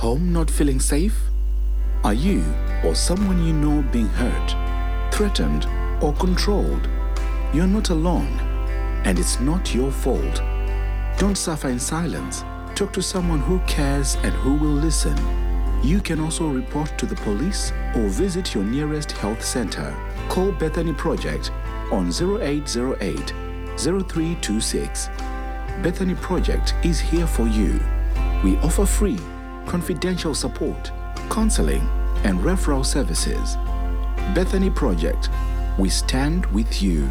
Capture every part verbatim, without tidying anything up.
home not feeling safe? Are you or someone you know being hurt, threatened, or controlled? You're not alone, and it's not your fault. Don't suffer in silence. Talk to someone who cares and who will listen. You can also report to the police or visit your nearest health center. Call Bethany Project on zero eight zero eight, zero three two six. Bethany Project is here for you. We offer free, confidential support, counseling, and referral services. Bethany Project, we stand with you.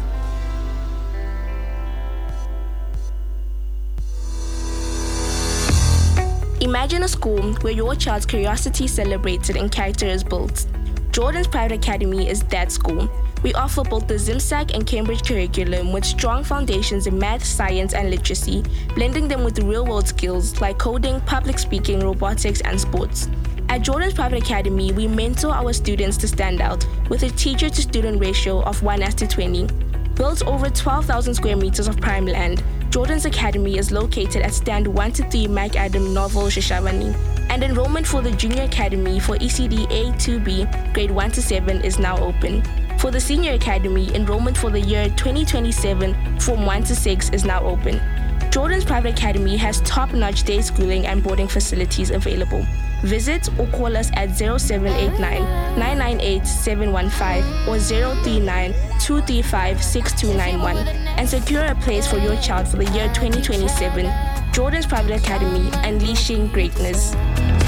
Imagine a school where your child's curiosity is celebrated and character is built. Jordan's Private Academy is that school. We offer both the ZimStack and Cambridge curriculum with strong foundations in math, science, and literacy, blending them with real-world skills like coding, public speaking, robotics, and sports. At Jordan's Private Academy, we mentor our students to stand out with a teacher-to-student ratio of one as to twenty. Built over twelve thousand square meters of prime land, Jordan's Academy is located at Stand one to three Mac Adam Novel, Shashavani. And enrollment for the Junior Academy for E C D A two B, grade one to seven, is now open. For the Senior Academy, enrollment for the year twenty twenty-seven, Form one to six, is now open. Jordan's Private Academy has top-notch day schooling and boarding facilities available. Visit or call us at zero seven eight nine, nine nine eight, seven one five or zero three nine, two three five, six two nine one and secure a place for your child for the year twenty twenty-seven. Jordan's Private Academy, unleashing greatness.